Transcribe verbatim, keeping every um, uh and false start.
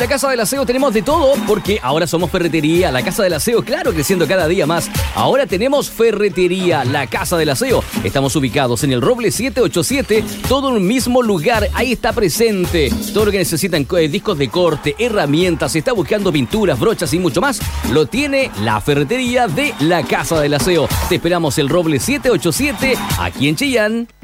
la Casa del Aseo tenemos de todo, porque ahora somos ferretería. La Casa del Aseo, claro, creciendo cada día más. Ahora tenemos ferretería, la Casa del Aseo. Estamos ubicados en el Roble siete ocho siete, todo en un mismo lugar. Ahí está presente todo lo que necesitan, eh, discos de corte, herramientas, si está buscando pinturas, brochas y mucho más, lo tiene la ferretería de la Casa del Aseo. Te esperamos el Roble siete ocho siete, aquí en Chillán.